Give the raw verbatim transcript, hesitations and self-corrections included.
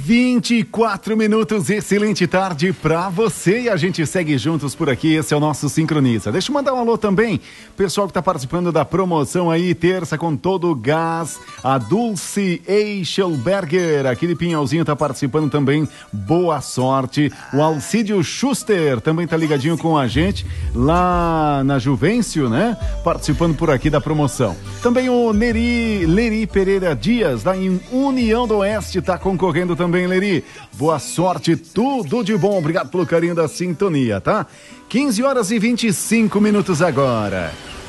vinte e quatro minutos, excelente tarde pra você e a gente segue juntos por aqui, esse é o nosso Sincroniza. Deixa eu mandar um alô também, pessoal que tá participando da promoção aí, terça com todo o gás, a Dulce Eichelberger, aqui de Pinhalzinho tá participando também, boa sorte. O Alcídio Schuster também tá ligadinho com a gente, lá na Juvencio, né? Participando por aqui da promoção. Também o Neri, Leri Pereira Dias, lá em União do Oeste, tá concorrendo também. Também, Leri, boa sorte, tudo de bom, obrigado pelo carinho da sintonia, tá? quinze horas e vinte e cinco minutos agora.